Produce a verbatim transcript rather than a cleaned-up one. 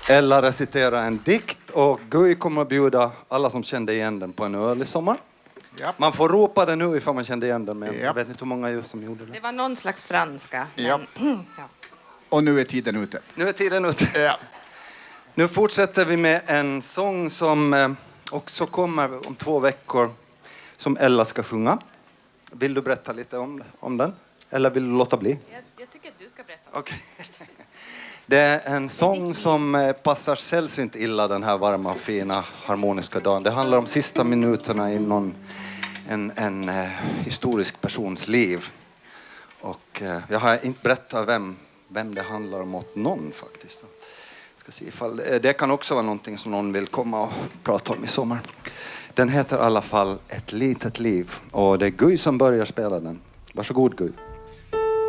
Ella reciterar en dikt och Guy kommer att bjuda alla som kände igen den på en öl i sommar. Ja. Man får ropa det nu ifall man kände igen den, men Ja. jag vet inte hur många som gjorde det. Det var någon slags franska. Ja. Men, ja. Och nu är tiden ute. Nu är tiden ute. Ja. Nu fortsätter vi med en sång som eh, också kommer om två veckor som Ella ska sjunga. Vill du berätta lite om, om den? Eller vill du låta bli? Jag, jag tycker att du ska berätta. Okej. Det är en sång som eh, passar sällsynt illa den här varma, fina, harmoniska dagen. Det handlar om sista minuterna i någon, en, en eh, historisk persons liv. Och eh, jag har inte berättat vem, vem det handlar om åt någon faktiskt. Ska se ifall, eh, det kan också vara någonting som någon vill komma och prata om i sommar. Den heter i alla fall Ett litet liv. Och det är Guy som börjar spela den. Varsågod Guy.